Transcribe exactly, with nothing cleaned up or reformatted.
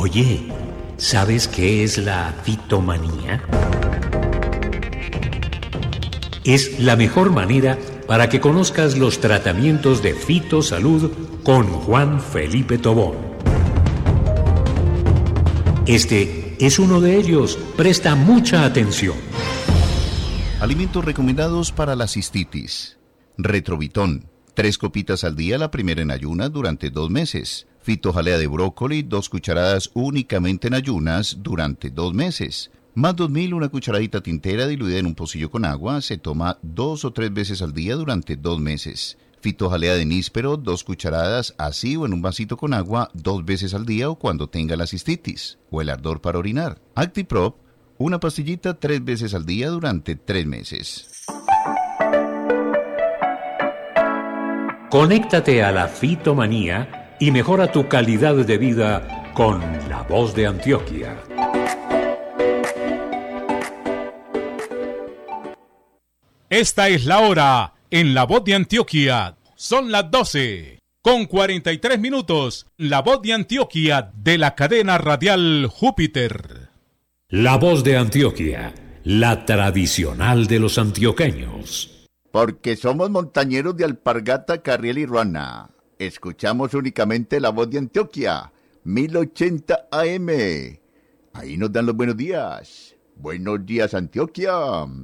Oye, ¿sabes qué es la fitomanía? Es la mejor manera para que conozcas los tratamientos de fitosalud con Juan Felipe Tobón. Este es uno de ellos. Presta mucha atención. Alimentos recomendados para la cistitis. Retrovitón, tres copitas al día, la primera en ayunas durante dos meses. Fitojalea de brócoli, dos cucharadas únicamente en ayunas durante dos meses. Más dos mil, una cucharadita tintera diluida en un pocillo con agua, se toma dos o tres veces al día durante dos meses. Fitojalea de níspero, dos cucharadas así o en un vasito con agua, dos veces al día o cuando tenga la cistitis o el ardor para orinar. Actiprop, una pastillita tres veces al día durante tres meses. Conéctate a la fitomanía y mejora tu calidad de vida con La Voz de Antioquia. Esta es la hora en La Voz de Antioquia. Son las doce con cuarenta y tres minutos. La Voz de Antioquia de la cadena radial Júpiter. La Voz de Antioquia, la tradicional de los antioqueños. Porque somos montañeros de Alpargata, Carriel y Ruana. Escuchamos únicamente La Voz de Antioquia, mil ochenta A M. Ahí nos dan los buenos días. Buenos días, Antioquia.